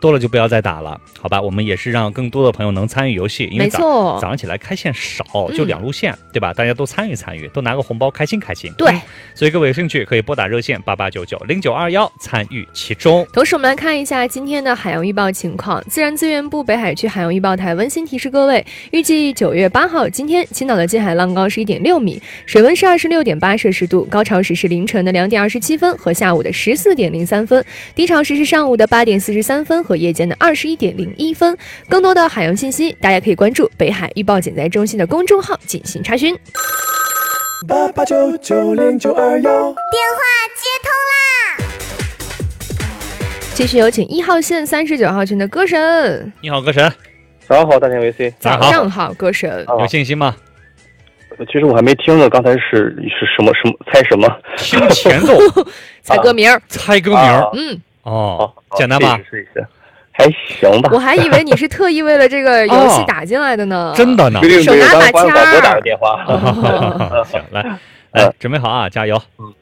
多了就不要再打了，好吧？我们也是让更多的朋友能参与游戏，因为早上起来开线少，就2路线，对吧？大家都参与，都拿个红包，开心。 对， 所以各位有兴趣可以拨打热线88990921参与其中。 同时我们来看一下今天的海洋预报情况。自然资源部北海区海洋预报台温馨提示各位，预计9月8号今天青岛的近海浪高是1.6米，水温是26.8摄氏度，高潮时是凌晨的2点27分和下午的14点03分，低潮时是上午的8点43分和夜间的21点01分。更多的海洋信息，大家可以关注北海预报减灾中心的公众号进行查询。 88990921，电话接通啦！ 继续有请1号线39号群的歌神。 你好，歌神。 早上好，大田 VC。 早上好，歌神。 有信心吗？ 其实我还没听呢，刚才是什么猜什么？ 听前奏， 猜歌名。 猜歌名。简单吧？ 试一试。还行吧， 我还以为你是特意为了这个游戏打进来的呢。 真的呢， 手拿把掐。 我打个电话。 行，来，准备好啊，加油。